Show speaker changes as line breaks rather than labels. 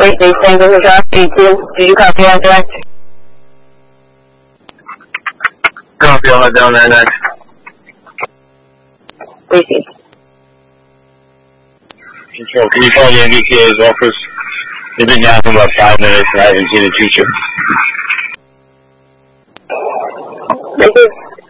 Lacey, Tango Hotel, 82. Did you copy on direct?
Copy, I'll head down there next.
Lacey.
Control, can you call the MBTA's office? They've been down for about 5 minutes and I haven't seen a teacher.
Lacey.